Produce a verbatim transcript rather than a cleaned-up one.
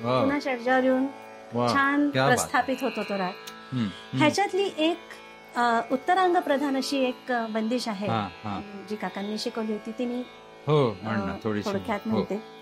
वा. पुन्हा षड्जावर येऊन वा. छान क्या बात. प्रस्थापित होतो तो राग. हम्म, हम्म. ह्याच्यातली एक अ, उत्तरांग प्रधान अशी एक अ, बंदिश आहे हा, हा. जी काकांनी शिकवली होती ती मी हो अ, म्हण ना थोडीशी. थोडक्यात हो. म्हणते.